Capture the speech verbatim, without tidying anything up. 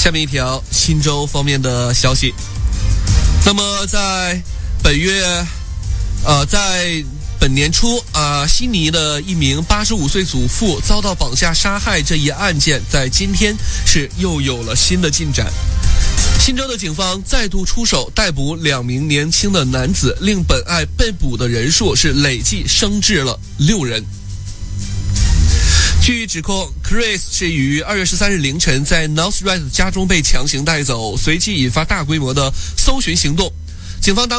下面一条新州方面的消息。那么在本月，呃，在本年初啊、呃，悉尼的一名八十五岁祖父遭到绑架杀害这一案件，在今天是又有了新的进展。新州的警方再度出手逮捕两名年轻的男子，令本案被捕的人数是累计升至了六人。据指控 ，Chris 是于二月十三日凌晨在 North Rise 家中被强行带走，随即引发大规模的搜寻行动。警方当